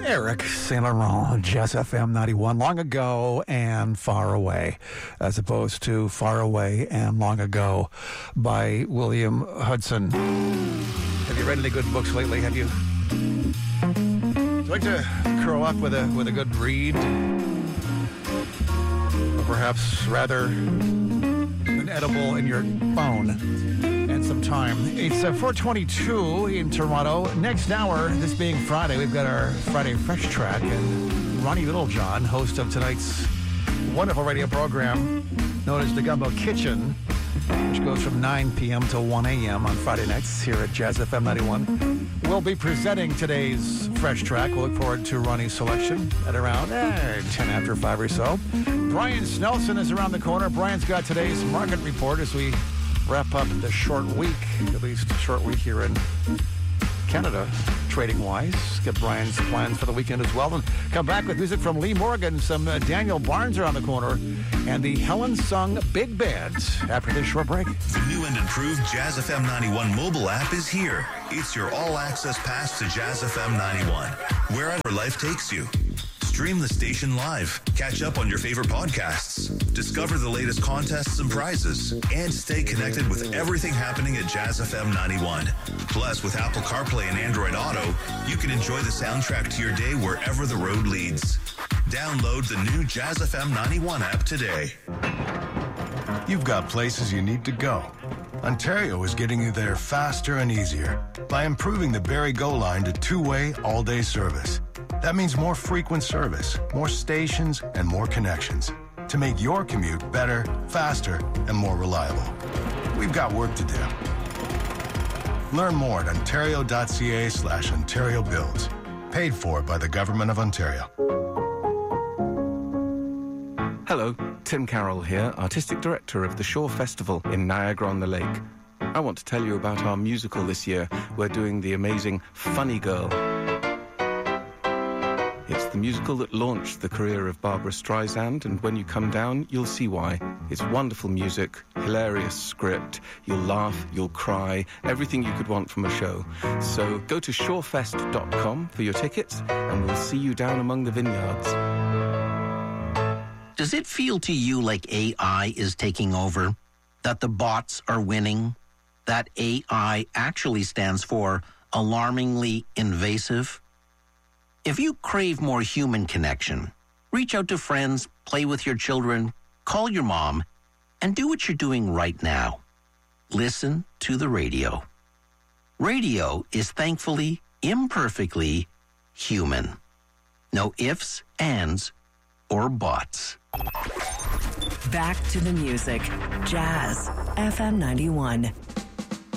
Eric Saint Laurent, Jazz FM 91, long ago and far away, as opposed to Far Away and Long Ago by William Hudson. Have you read any good books lately? Have you? Would you like to curl up with a good read? Or perhaps rather an edible in your phone and some time. It's 4:22 in Toronto. Next hour, this being Friday, we've got our Friday Fresh Track, and Ronnie Littlejohn, host of tonight's wonderful radio program known as The Gumbo Kitchen, which goes from 9 p.m. to 1 a.m. on Friday nights here at Jazz FM 91. We'll be presenting today's Fresh Track. We'll look forward to Ronnie's selection at around 10 after 5 or so. Brian Snelson is around the corner. Brian's got today's market report as we wrap up the short week, at least short week here in Canada, trading-wise. Get Brian's plans for the weekend as well. And come back with music from Lee Morgan, some Daniel Barnes around the corner, and the Helen Sung Big Band after this short break. The new and improved Jazz FM 91 mobile app is here. It's your all-access pass to Jazz FM 91, wherever life takes you. Stream the station live, catch up on your favorite podcasts, discover the latest contests and prizes, and stay connected with everything happening at Jazz FM 91. Plus, with Apple CarPlay and Android Auto, you can enjoy the soundtrack to your day wherever the road leads. Download the new Jazz FM 91 app today. You've got places you need to go. Ontario is getting you there faster and easier by improving the Barrie Go line to two-way, all-day service. That means more frequent service, more stations, and more connections to make your commute better, faster, and more reliable. We've got work to do. Learn more at ontario.ca/Ontario Builds. Paid for by the Government of Ontario. Hello, Tim Carroll here, Artistic Director of the Shore Festival in Niagara-on-the-Lake. I want to tell you about our musical this year. We're doing the amazing Funny Girl. It's the musical that launched the career of Barbra Streisand, and when you come down, you'll see why. It's wonderful music, hilarious script, you'll laugh, you'll cry, everything you could want from a show. So go to shorefest.com for your tickets, and we'll see you down among the vineyards. Does it feel to you like AI is taking over? That the bots are winning? That AI actually stands for alarmingly invasive? If you crave more human connection, reach out to friends, play with your children, call your mom, and do what you're doing right now. Listen to the radio. Radio is thankfully, imperfectly human. No ifs, ands, or buts. Back to the music. Jazz FM 91.